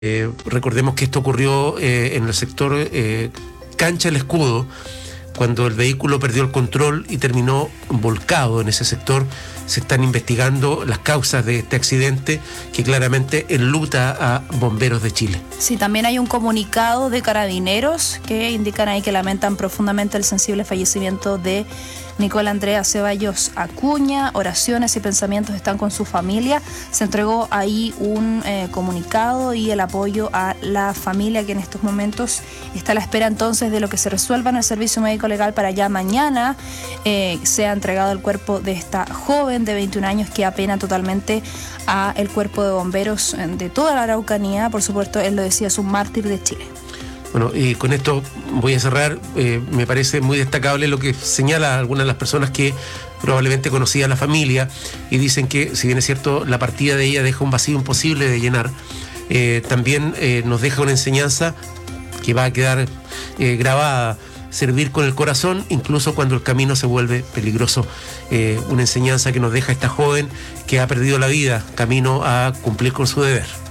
Recordemos que esto ocurrió en el sector Cancha El Escudo, cuando el vehículo perdió el control y terminó volcado en ese sector. Se están investigando las causas de este accidente que claramente enluta a bomberos de Chile. Sí, también hay un comunicado de Carabineros que indican ahí que lamentan profundamente el sensible fallecimiento de Nicole Andrea Ceballos Acuña. Oraciones y pensamientos están con su familia. Se entregó ahí un comunicado y el apoyo a la familia, que en estos momentos está a la espera entonces de lo que se resuelva en el servicio médico legal para ya mañana sea entregado el cuerpo de esta joven de 21 años que apena totalmente a el cuerpo de bomberos de toda la Araucanía. Por supuesto, él lo decía, es un mártir de Chile. Bueno, y con esto voy a cerrar. Me parece muy destacable lo que señala algunas de las personas que probablemente conocían a la familia y dicen que, si bien es cierto, la partida de ella deja un vacío imposible de llenar, también nos deja una enseñanza que va a quedar grabada: servir con el corazón, incluso cuando el camino se vuelve peligroso. Una enseñanza que nos deja esta joven que ha perdido la vida camino a cumplir con su deber.